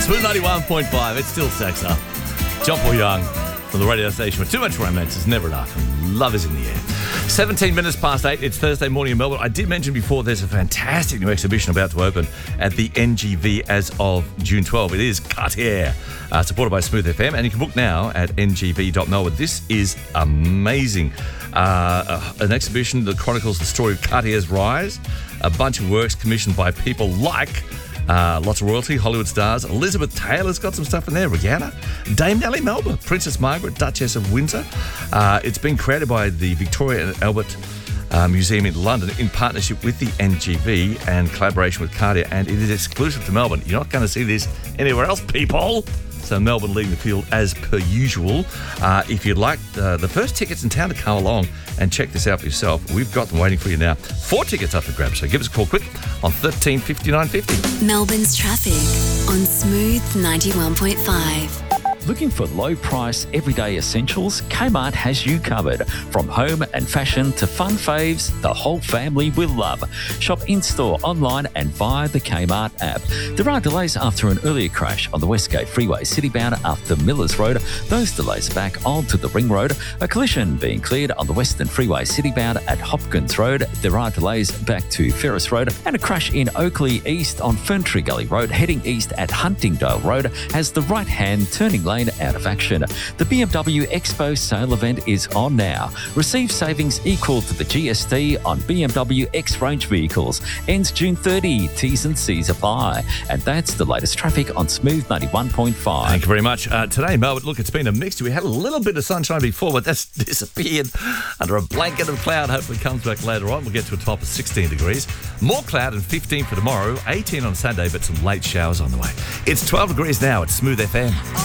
Smooth 91.5, it's still Saxa. John Paul Young from the radio station with too much romance is never enough and love is in the air. 17 minutes past 8, it's Thursday morning in Melbourne. I did mention before there's a fantastic new exhibition about to open at the NGV as of June 12. It is Cartier, supported by Smooth FM, and you can book now at ngv.melbourne. This is amazing. An exhibition that chronicles the story of Cartier's rise, a bunch of works commissioned by people like lots of royalty, Hollywood stars. Elizabeth Taylor's got some stuff in there. Rihanna, Dame Nellie Melba, Princess Margaret, Duchess of Windsor. It's been created by the Victoria and Albert Museum in London in partnership with the NGV and collaboration with Cartier, and it is exclusive to Melbourne. You're not going to see this anywhere else, people. So Melbourne leading the field as per usual. If you'd like the first tickets in town to come along and check this out for yourself, we've got them waiting for you now. 4 tickets up for grabs, so give us a call quick on 13 59 50. Melbourne's traffic on Smooth 91.5. Looking for low-price, everyday essentials? Kmart has you covered. From home and fashion to fun faves, the whole family will love. Shop in-store, online and via the Kmart app. There are delays after an earlier crash on the Westgate Freeway citybound after Millers Road. Those delays are back onto the Ring Road. A collision being cleared on the Western Freeway citybound at Hopkins Road. There are delays back to Ferris Road. And a crash in Oakley East on Ferntree Gully Road, heading east at Huntingdale Road, has the right-hand turning lane out of action. The BMW Expo sale event is on now. Receive savings equal to the GST on BMW X-Range vehicles. Ends June 30. T's and C's apply. And that's the latest traffic on Smooth 91.5. Thank you very much. Today, Melbourne, look, it's been a mixture. We had a little bit of sunshine before, but that's disappeared under a blanket of cloud. Hopefully it comes back later on. We'll get to a top of 16 degrees. More cloud and 15 for tomorrow. 18 on Sunday, but some late showers on the way. It's 12 degrees now at Smooth FM.